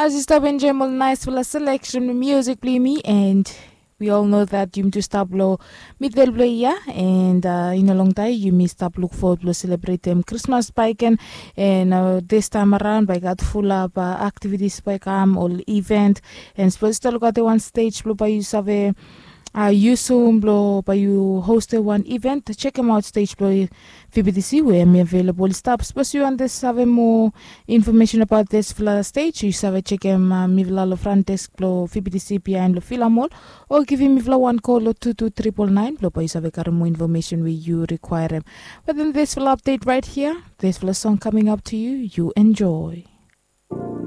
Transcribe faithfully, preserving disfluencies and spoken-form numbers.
As you stop enjoying all nice full selection of music play me, and we all know that you to stop blow midwell play yeah, and uh, in a long time you may stop look forward to celebrate them Christmas bike and and uh, this time around by got full up uh, activities by come all event and supposed to look at the one stage blow by you have Uh, you soon blow by you hosted one event. Check them out stage blow V B D C where I'm available stop. Suppose you want this have more information about this fla stage, you have check him uh, me vla lo front desk blow V B D C behind lo filamol or give him vla one call or two two triple nine blow by you have more information where you require him. But then this will update right here. This will song coming up to you. You enjoy.